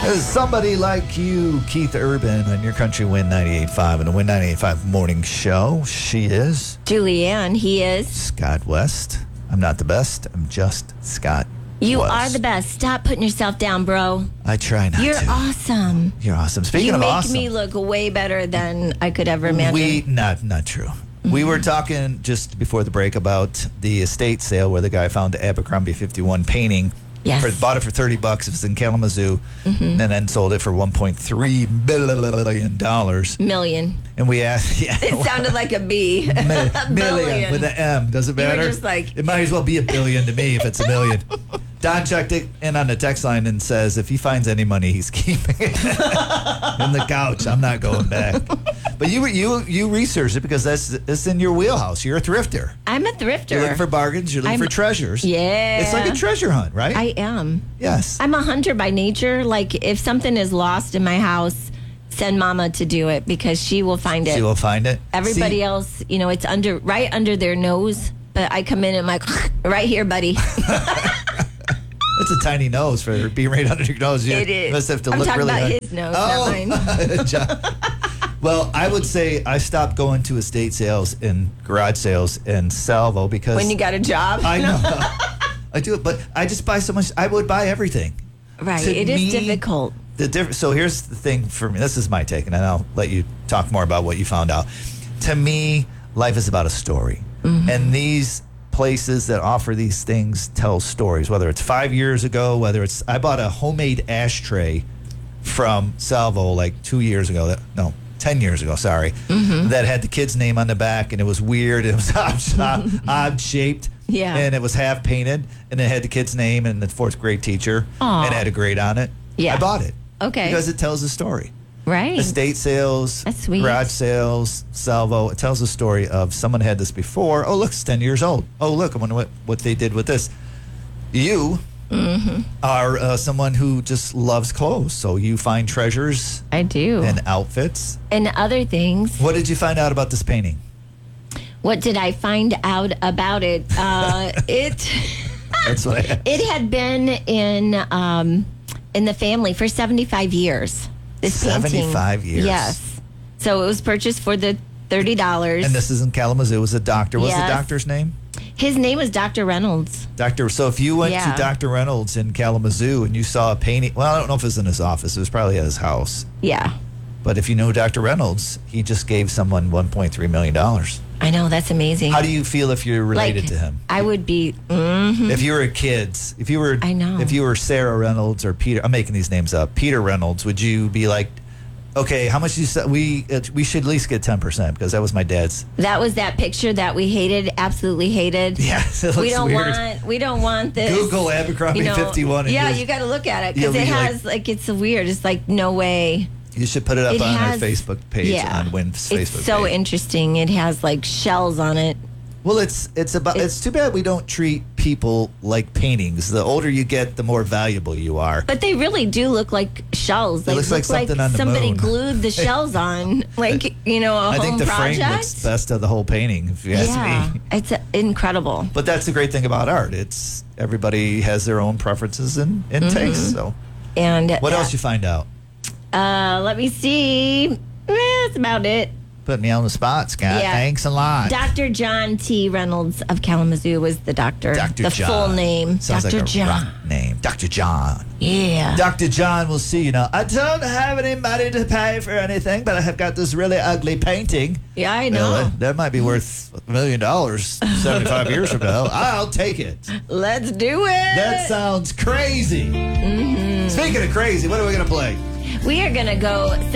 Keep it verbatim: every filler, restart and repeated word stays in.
Somebody Like You, Keith Urban on your Country Win ninety-eight point five and the Win ninety-eight point five morning show. She is Julianne. He is Scott West. I'm not the best. I'm just Scott You West. are the best. Stop putting yourself down, bro. I try not You're to. awesome. You're awesome. Speaking you of make awesome, me look way better than I could ever imagine. we not not true. Mm-hmm. We were talking just before the break about the estate sale where the guy found the Abercrombie fifty-one painting. Yes. For, bought it for thirty bucks. It was in Kalamazoo, mm-hmm. and then sold it for one point three billion dollars. Million. And we asked, yeah, It sounded like a B. Mi- million Billion. with an M. Does it You were matter? just like- it might as well be a billion to me if it's a million. Don checked it in on the text line and says if he finds any money, he's keeping it in the couch. I'm not going back. But you you you researched it because that's it's in your wheelhouse. You're a thrifter. I'm a thrifter. You're looking for bargains. You're looking I'm- for treasures. Yeah. It's like a treasure hunt, right? I am. yes. I'm a hunter by nature. Like, if something is lost in my house, send Mama to do it because she will find it. She will find it. Everybody See, else, you know, it's under right under their nose. But I come in and I'm like, right here, buddy. It's a tiny nose for being right under your nose. You It is. must have to I'm look talking really about hard. his nose, Oh. not mine. John- Well, I would say I stopped going to estate sales and garage sales and salvo because When you got a job. I know I do it, but I just buy so much. I would buy everything. Right. To It is me, difficult. The diff- so here's the thing for me. This is my take, and then I'll let you talk more about what you found out. To me, life is about a story, Mm-hmm. and these places that offer these things tell stories. Whether it's five years ago, whether it's I bought a homemade ashtray from Salvo like two years ago. That no. Ten years ago, sorry, Mm-hmm. that had the kid's name on the back, and it was weird. It was odd, odd shaped, Yeah. and it was half painted, and it had the kid's name and the fourth grade teacher, Aw. and it had a grade on it. Yeah. I bought it. Okay. Because it tells a story. Right. Estate sales, That's sweet. garage sales, salvo. It tells a story of someone had this before. Oh, look, it's ten years old. Oh, look, I wonder what, what they did with this. You Mm-hmm. are uh, someone who just loves clothes, so you find treasures I do. and outfits. And other things. What did you find out about this painting? What did I find out about it? Uh, it That's what I it had been in um, in the family for seventy-five years. This painting. seventy-five years. Yes. So it was purchased for the thirty dollars. And this is in Kalamazoo. It was a doctor. What's the Yes. doctor's name? His name was Doctor Reynolds. Doctor. So if you went Yeah. to Doctor Reynolds in Kalamazoo and you saw a painting, well, I don't know if it was in his office. It was probably at his house. Yeah. But if you know Doctor Reynolds, he just gave someone one point three million dollars. I know, that's amazing. How do you feel if you're related Like, to him? I would be. Mm, If you were kids, if you were, I know. if you were Sarah Reynolds or Peter, I'm making these names up. Peter Reynolds, would you be like, okay, how much you said we uh, we should at least get ten percent because that was my dad's. that was that picture that we hated, absolutely hated. Yes, it looks we don't weird. want. We don't want this. Google Abercrombie you know, fifty-one. And Yeah, you'll- you got to look at it you'll because it be like- has like, it's so weird. It's like no way. You should put it up It on has, our Facebook page yeah, on Wynn's it's Facebook so page. interesting. It has like shells on it. Well, it's it's about It's- it's too bad we don't treat people like paintings. The older you get, the more valuable you are. But they really do look like shells. Like, looks like something on the somebody moon. glued the shells on, like, you know, a I home think the project. frame looks best of the whole painting, if you ask yeah, me. it's uh, incredible. But that's the great thing about art. It's everybody has their own preferences and, and Mm-hmm. tastes. So, And what uh, else you find out? Uh, let me see. Eh, that's about it. Put me on the spot, Scott. Yeah. Thanks a lot. Doctor John T. Reynolds of Kalamazoo was the doctor. Doctor The John. full name. Sounds Doctor like a John. rock name. Doctor John. Yeah. Doctor John will see you now. I don't have any money to pay for anything, but I have got this really ugly painting. Yeah, I know. Well, that, that might be worth a million dollars seventy-five years from now. I'll take it. Let's do it. That sounds crazy. Mm-hmm. Speaking of crazy, what are we going to play? We are going to go